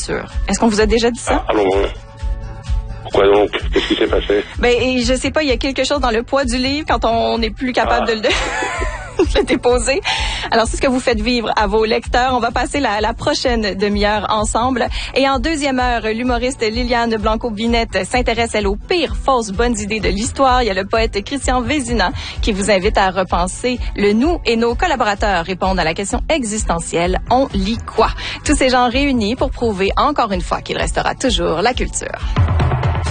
culture. Est-ce qu'on vous a déjà dit ça? Ah non. Pourquoi donc? Qu'est-ce qui s'est passé? Ben, je sais pas, il y a quelque chose dans le poids du livre quand on n'est plus capable de le déposer. Alors, c'est ce que vous faites vivre à vos lecteurs. On va passer la prochaine demi-heure ensemble. Et en deuxième heure, l'humoriste Liliane Blanco-Binette s'intéresse, elle, aux pires fausses bonnes idées de l'histoire. Il y a le poète Christian Vézina qui vous invite à repenser le nous, et nos collaborateurs répondent à la question existentielle: on lit quoi? Tous ces gens réunis pour prouver encore une fois qu'il restera toujours la culture.